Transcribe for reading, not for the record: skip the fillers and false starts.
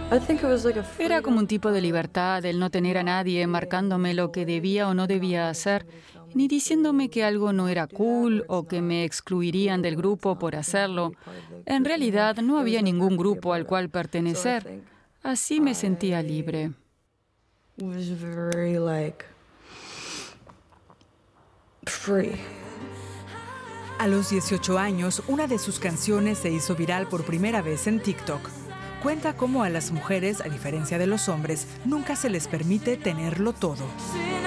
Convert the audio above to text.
Era como un tipo de libertad, el no tener a nadie marcándome lo que debía o no debía hacer, ni diciéndome que algo no era cool o que me excluirían del grupo por hacerlo. En realidad no había ningún grupo al cual pertenecer. Así me sentía libre. A los 18 años, una de sus canciones se hizo viral por primera vez en TikTok. Cuenta cómo a las mujeres, a diferencia de los hombres, nunca se les permite tenerlo todo.